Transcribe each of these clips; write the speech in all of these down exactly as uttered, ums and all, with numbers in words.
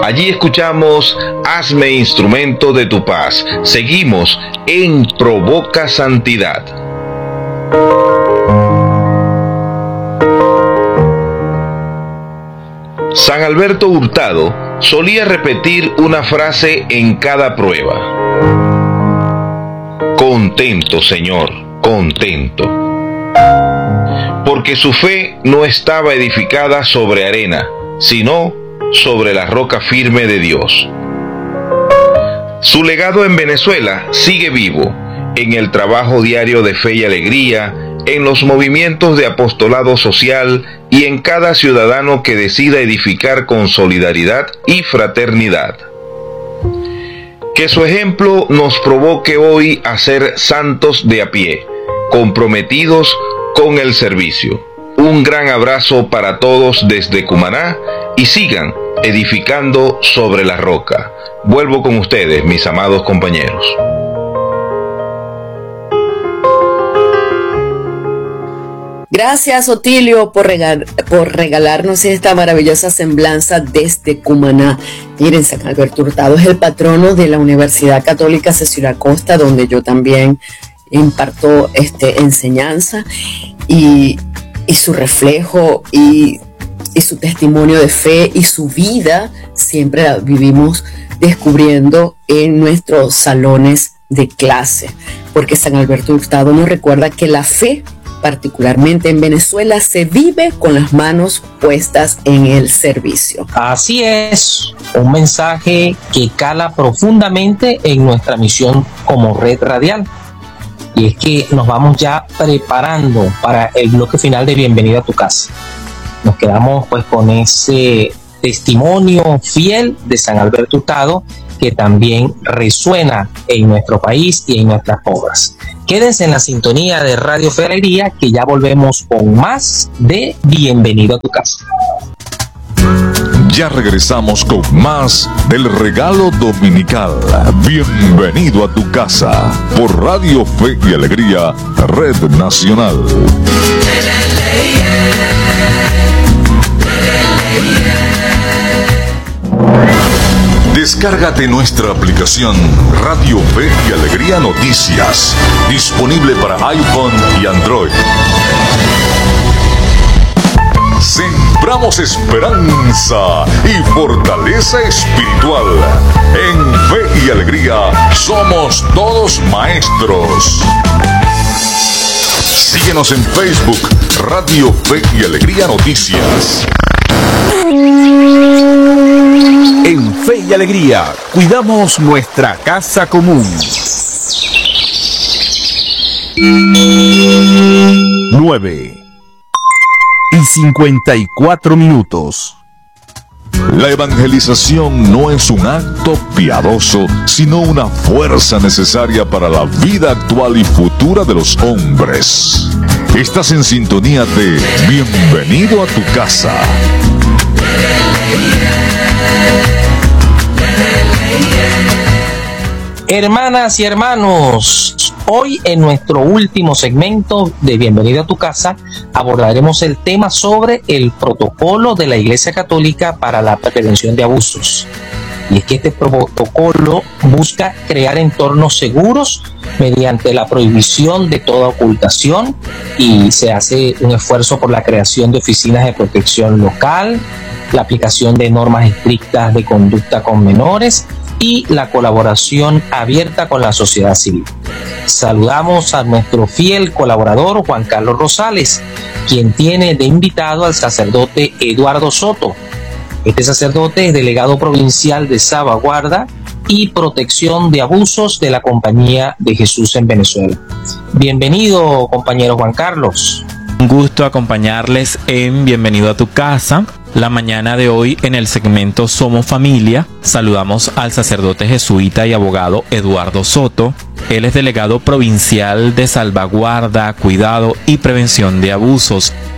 Allí escuchamos Hazme instrumento de tu paz. Seguimos en Provoca Santidad. San Alberto Hurtado solía repetir una frase en cada prueba: contento, Señor, contento. Porque su fe no estaba edificada sobre arena, sino sobre la roca firme de Dios. Su legado en Venezuela sigue vivo, en el trabajo diario de fe y alegría, en los movimientos de apostolado social y en cada ciudadano que decida edificar con solidaridad y fraternidad. Que su ejemplo nos provoque hoy a ser santos de a pie, comprometidos con el servicio. Un gran abrazo para todos desde Cumaná y sigan edificando sobre la roca. Vuelvo con ustedes, mis amados compañeros. Gracias, Otilio, por, regal, por regalarnos esta maravillosa semblanza desde Cumaná. Miren, San Alberto Hurtado es el patrono de la Universidad Católica Cecilio Acosta, donde yo también imparto este, enseñanza, y, y su reflejo y, y su testimonio de fe y su vida siempre la vivimos descubriendo en nuestros salones de clase, porque San Alberto Hurtado nos recuerda que la fe, particularmente en Venezuela, se vive con las manos puestas en el servicio. Así es, un mensaje que cala profundamente en nuestra misión como red radial. Y es que nos vamos ya preparando para el bloque final de Bienvenido a tu casa. Nos quedamos pues con ese testimonio fiel de San Alberto Hurtado que también resuena en nuestro país y en nuestras obras. Quédense en la sintonía de Radio Fe y Alegría, que ya volvemos con más de Bienvenido a tu casa. Ya regresamos con más del regalo dominical. Bienvenido a tu casa por Radio Fe y Alegría, Red Nacional. Descárgate nuestra aplicación Radio Fe y Alegría Noticias, disponible para iPhone y Android. Sembramos esperanza y fortaleza espiritual. En Fe y Alegría somos todos maestros. Síguenos en Facebook, Radio Fe y Alegría Noticias. En Fe y Alegría, cuidamos nuestra casa común. nueve y cincuenta y cuatro minutos. La evangelización no es un acto piadoso, sino una fuerza necesaria para la vida actual y futura de los hombres. Estás en sintonía de Bienvenido a tu casa. Hermanas y hermanos, hoy en nuestro último segmento de Bienvenido a tu casa abordaremos el tema sobre el protocolo de la Iglesia Católica para la prevención de abusos. Y es que este protocolo busca crear entornos seguros mediante la prohibición de toda ocultación, y se hace un esfuerzo por la creación de oficinas de protección local, la aplicación de normas estrictas de conducta con menores y la colaboración abierta con la sociedad civil. Saludamos a nuestro fiel colaborador Juan Carlos Rosales, quien tiene de invitado al sacerdote Eduardo Soto. Este sacerdote es delegado provincial de salvaguarda y protección de abusos de la Compañía de Jesús en Venezuela. Bienvenido, compañero Juan Carlos. Un gusto acompañarles en Bienvenido a tu casa. La mañana de hoy, en el segmento Somos Familia, saludamos al sacerdote jesuita y abogado Eduardo Soto. Él es delegado provincial de salvaguarda, cuidado y prevención de abusos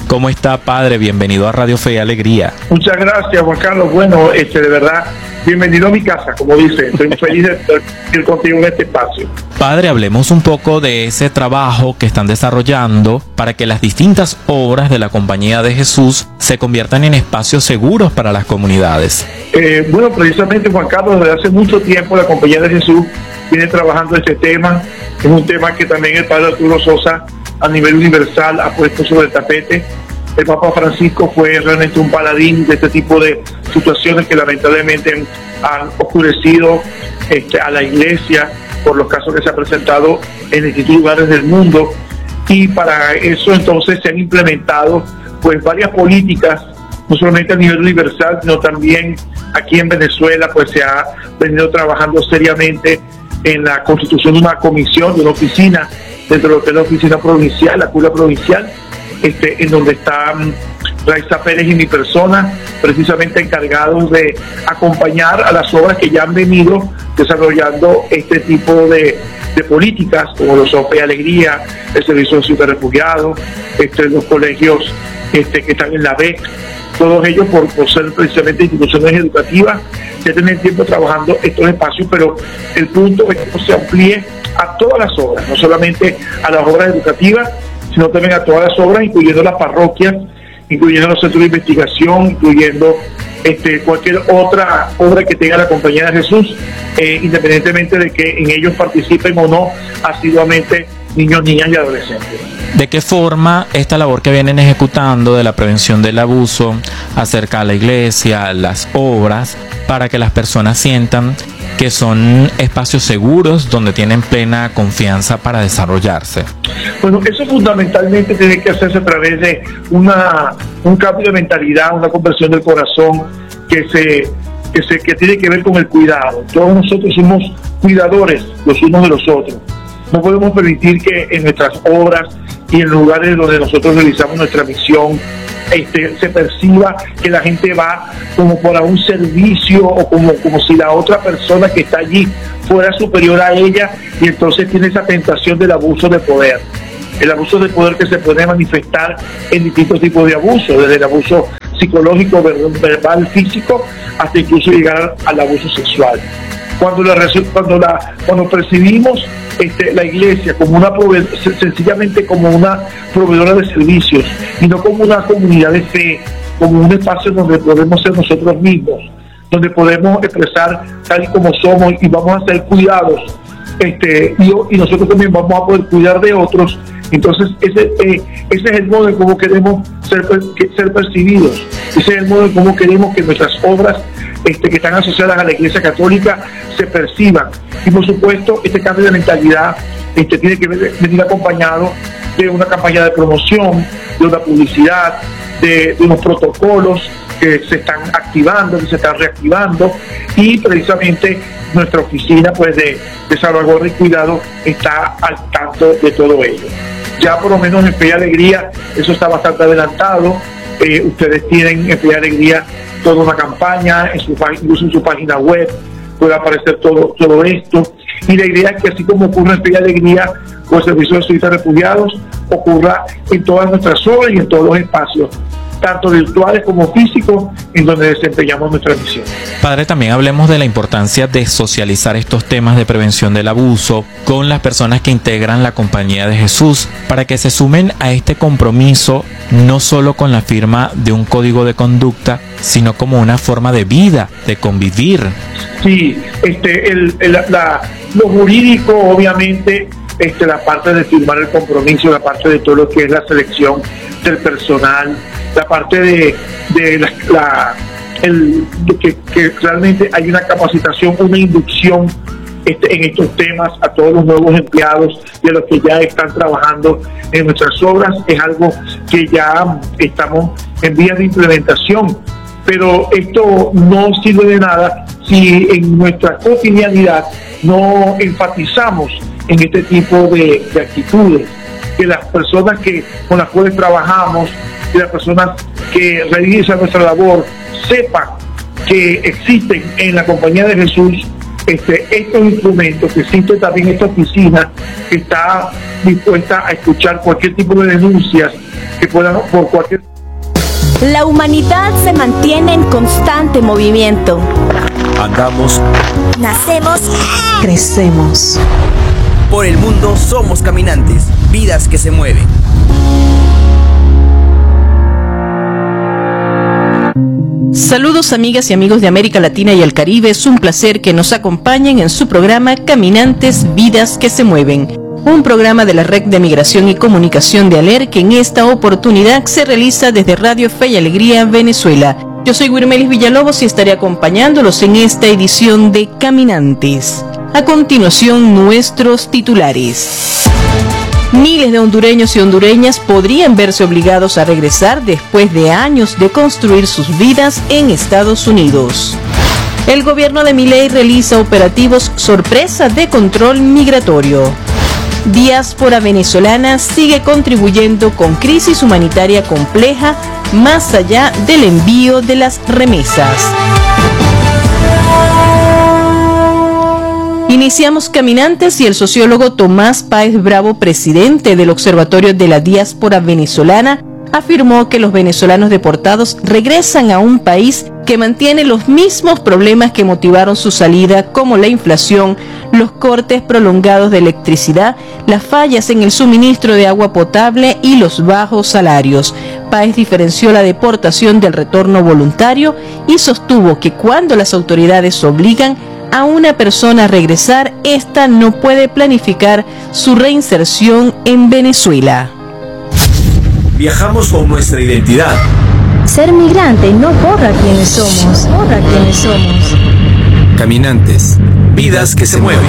¿Cómo está, padre? Bienvenido a Radio Fe y Alegría. Muchas gracias, Juan Carlos. Bueno, este, de verdad, bienvenido a mi casa, como dice. Estoy feliz de estar contigo en este espacio. Padre, hablemos un poco de ese trabajo que están desarrollando para que las distintas obras de la Compañía de Jesús se conviertan en espacios seguros para las comunidades. Eh, bueno, precisamente, Juan Carlos, desde hace mucho tiempo la Compañía de Jesús viene trabajando este tema. Es un tema que también el padre Arturo Sosa a nivel universal ha puesto sobre el tapete. El Papa Francisco fue realmente un paladín de este tipo de situaciones que lamentablemente han oscurecido este, a la Iglesia por los casos que se han presentado en distintos lugares del mundo, y para eso entonces se han implementado pues varias políticas, no solamente a nivel universal, sino también aquí en Venezuela pues se ha venido trabajando seriamente en la constitución de una comisión, de una oficina, dentro de lo que es la oficina provincial, la cúpula provincial, este, en donde están Raiza Pérez y mi persona, precisamente encargados de acompañar a las obras que ya han venido desarrollando este tipo de, de políticas, como los Fe y Alegría, el Servicio de Ciudad de Refugiados, este, los colegios este, que están en la B E C, todos ellos por, por ser precisamente instituciones educativas, ya tienen tiempo trabajando estos espacios, pero el punto es que esto se amplíe a todas las obras, no solamente a las obras educativas, sino también a todas las obras, incluyendo las parroquias, incluyendo los centros de investigación, incluyendo este, cualquier otra obra que tenga la Compañía de Jesús, eh, independientemente de que en ellos participen o no asiduamente niños, niñas y adolescentes. ¿De qué forma esta labor que vienen ejecutando de la prevención del abuso acerca a la iglesia, las obras, para que las personas sientan que son espacios seguros donde tienen plena confianza para desarrollarse? Bueno, eso fundamentalmente tiene que hacerse a través de una, un cambio de mentalidad, una conversión del corazón que se, que se que tiene que ver con el cuidado. Todos nosotros somos cuidadores los unos de los otros. No podemos permitir que en nuestras obras y en lugares donde nosotros realizamos nuestra misión este, se perciba que la gente va como para un servicio o como, como si la otra persona que está allí fuera superior a ella, y entonces tiene esa tentación del abuso de poder. El abuso de poder que se puede manifestar en distintos tipos de abuso, desde el abuso psicológico, verbal, físico, hasta incluso llegar al abuso sexual. Cuando la cuando la cuando percibimos este, la iglesia como una sencillamente como una proveedora de servicios y no como una comunidad de fe, como un espacio donde podemos ser nosotros mismos, donde podemos expresar tal y como somos y vamos a ser cuidados, este, y, y nosotros también vamos a poder cuidar de otros. Entonces ese, eh, ese es el modo en cómo queremos ser, ser percibidos, ese es el modo en cómo queremos que nuestras obras este, que están asociadas a la Iglesia Católica se perciban. Y por supuesto este cambio de mentalidad este, tiene que venir acompañado de una campaña de promoción, de una publicidad, de, de unos protocolos que se están activando, que se están reactivando, y precisamente nuestra oficina pues de, de salvaguarda y cuidado está al tanto de todo ello. Ya por lo menos en Fe y Alegría eso está bastante adelantado. Eh, ustedes tienen en Fe y Alegría toda una campaña, en su, incluso en su página web puede aparecer todo, todo esto, y la idea es que así como ocurre en Fe y Alegría con el Servicio de Ciudad de Refugiados, ocurra en todas nuestras obras y en todos los espacios, tanto virtuales como físicos, en donde desempeñamos nuestra misión. Padre, también hablemos de la importancia de socializar estos temas de prevención del abuso con las personas que integran la Compañía de Jesús, para que se sumen a este compromiso, no solo con la firma de un código de conducta, sino como una forma de vida, de convivir. Sí, este, el, el, la, lo jurídico, obviamente, este, la parte de firmar el compromiso, la parte de todo lo que es la selección del personal, la parte de, de la, la el, de que, que realmente hay una capacitación, una inducción este, en estos temas a todos los nuevos empleados y a los que ya están trabajando en nuestras obras, es algo que ya estamos en vías de implementación. Pero esto no sirve de nada si en nuestra cotidianidad no enfatizamos en este tipo de, de actitudes, que las personas que con las cuales trabajamos, que las personas que realizan nuestra labor sepan que existen en la Compañía de Jesús este, estos instrumentos, que existe también esta oficina que está dispuesta a escuchar cualquier tipo de denuncias que puedan por cualquier. La humanidad se mantiene en constante movimiento. Andamos, Nacemos, crecemos. Por el mundo somos caminantes, vidas que se mueven. Saludos amigas y amigos de América Latina y el Caribe, es un placer que nos acompañen en su programa Caminantes, Vidas que se Mueven, un programa de la Red de Migración y Comunicación de ALER que en esta oportunidad se realiza desde Radio Fe y Alegría, Venezuela. Yo soy Wirmelis Villalobos y estaré acompañándolos en esta edición de Caminantes. A continuación, nuestros titulares. Miles de hondureños y hondureñas podrían verse obligados a regresar después de años de construir sus vidas en Estados Unidos. El gobierno de Milei realiza operativos sorpresa de control migratorio. Diáspora venezolana sigue contribuyendo con crisis humanitaria compleja más allá del envío de las remesas. Iniciamos Caminantes y el sociólogo Tomás Páez Bravo, presidente del Observatorio de la Diáspora Venezolana, afirmó que los venezolanos deportados regresan a un país que mantiene los mismos problemas que motivaron su salida, como la inflación, los cortes prolongados de electricidad, las fallas en el suministro de agua potable y los bajos salarios. Páez diferenció la deportación del retorno voluntario y sostuvo que cuando las autoridades obligan a una persona a regresar, ésta no puede planificar su reinserción en Venezuela. viajamos con nuestra identidad. Ser migrante no borra quiénes somos, borra quiénes somos. Caminantes, vidas que se mueven.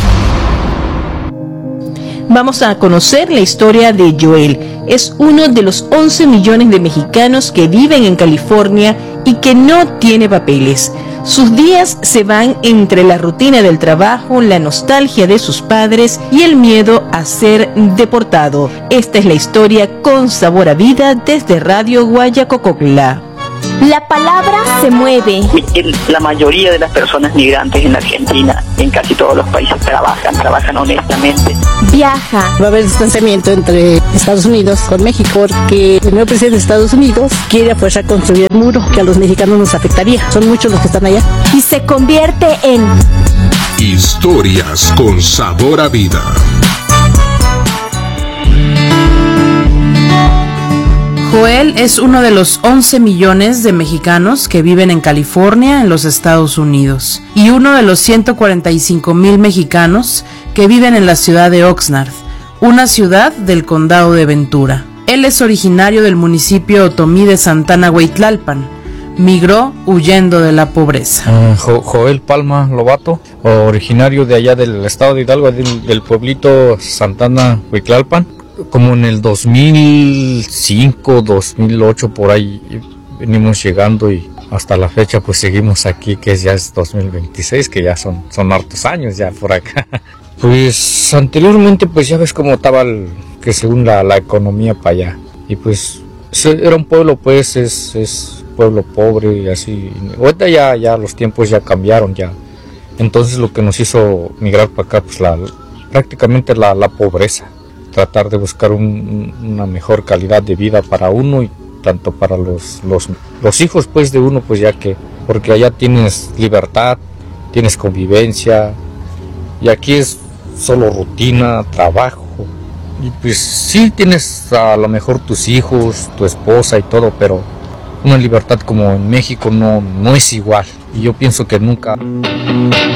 Vamos a conocer la historia de Joel. Es uno de los once millones de mexicanos que viven en California y que no tiene papeles. Sus días se van entre la rutina del trabajo, la nostalgia de sus padres y el miedo a ser deportado. Esta es la historia con sabor a vida desde Radio Guayacococla. La palabra se mueve. La mayoría de las personas migrantes en Argentina, en casi todos los países, trabajan, trabajan honestamente. Viaja. Va a haber distanciamiento entre Estados Unidos con México porque el nuevo presidente de Estados Unidos quiere a fuerza construir el muro que a los mexicanos nos afectaría. Son muchos los que están allá. Y se convierte en historias con sabor a vida. Joel es uno de los once millones de mexicanos que viven en California, en los Estados Unidos, y uno de los ciento cuarenta y cinco mil mexicanos que viven en la ciudad de Oxnard, una ciudad del condado de Ventura. Él es originario del municipio otomí de Santana Hueytlalpan. Migró huyendo de la pobreza. Uh, jo Joel Palma Lobato, originario de allá del estado de Hidalgo, del, del pueblito Santana Hueytlalpan. Como en el dos mil cinco, dos mil ocho, por ahí venimos llegando y hasta la fecha pues seguimos aquí, que ya es dos mil veintiséis, que ya son, son hartos años ya por acá. Pues anteriormente pues ya ves cómo estaba el, que según la, la economía para allá, y pues era un pueblo pues, es, es pueblo pobre y así. Ahorita ya, ya los tiempos ya cambiaron ya, entonces lo que nos hizo migrar para acá pues la, prácticamente la, la pobreza. Tratar de buscar un, una mejor calidad de vida para uno y tanto para los, los, los hijos pues de uno, pues ya que, porque allá tienes libertad, tienes convivencia, y aquí es solo rutina, trabajo, y pues sí tienes a lo mejor tus hijos, tu esposa y todo, pero una libertad como en México no, no es igual, y yo pienso que nunca...